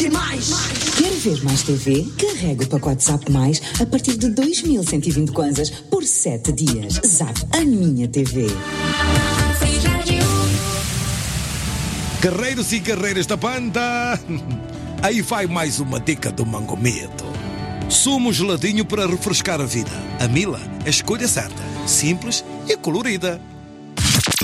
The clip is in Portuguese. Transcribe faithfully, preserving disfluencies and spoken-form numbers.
e mais. Quer ver mais T V? Carrega o pacote Zap Mais a partir de dois mil cento e vinte kwanzas por sete dias. Zap, a minha T V. Guerreiros e guerreiras da banda, aí vai mais uma dica do Mangomedo. Sumo geladinho para refrescar a vida. A Mila é a escolha certa, simples e colorida.